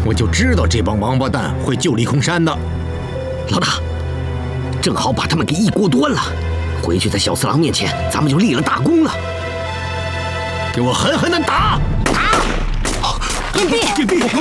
我就知道这帮王八蛋会救李空山的。 老大，正好把他们给一锅端了，回去在小四郎面前，咱们就立了大功了。 给我狠狠的打！ 硬币，